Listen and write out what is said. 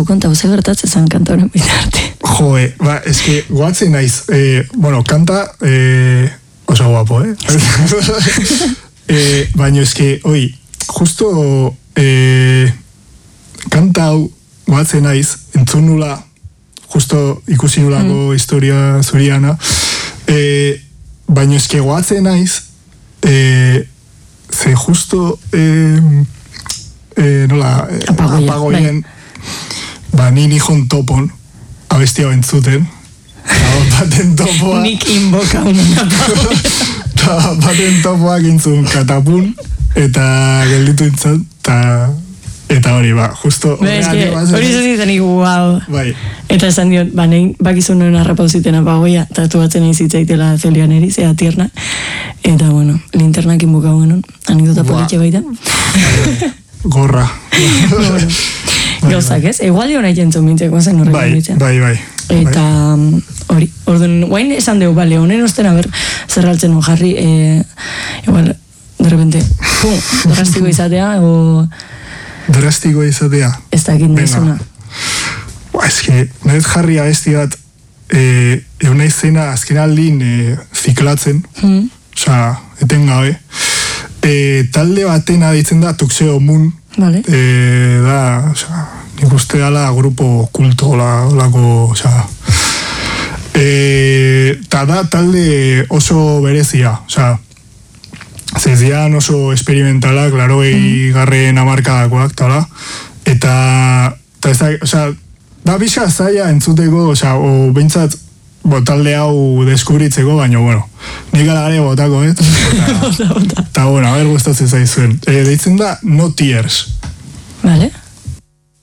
konta, oze gertatzen zen kanta honen bitarte. Joe, eske, guatzen naiz, kanta, oso guapo, baina eske, justo, kanta hau, guatzen naiz, entzun nula, justo ikusi nulako historia zuriana, baina eske guatzen naiz, ze justo, apagoien, ni nihon topon, abestia bentzuten, baten topoa... Nik inboka unen apagoien. Baten topoa gintzun katapun, eta gelditu intzat, eta hori, justo... Hori zuziten iku, guau. Eta esan diot, bakizun nuen arrapauziten apagoia, tatu batzen izitzaitela Zelian eri, zea tierna. Eta, bueno, linternak inboka unen, anekdota politxe baita. Gorra. Gauzak ez? Igual dio nahi jentzun mintzeko zen horrekin ditzen. Bai. Eta hori, orduan, guain esan dugu, bale, honen osten, zerraltzen hon jarri, igual, de repente, drastiko izatea, o... Drastiko izatea? Ez dakit nizuna. Ez que, nahet jarri abesti bat, egun izena azken aldin ziklatzen, oza, etengabe, talde batena ditzen da Tuxedo Moon, da, oza, nik uste dala grupo kulto lako, oza, eta da talde oso berezia, oza, zezian oso experimentalak, garren amarkadakoak, eta ez da, oza, da bisa zaila entzuteko, oza, o bintzat, talde hau deskubritzeko, baina, bueno, nik alare botako, eta, bueno, gustatzen zaizuen. Deitzen da No Tears. Vale.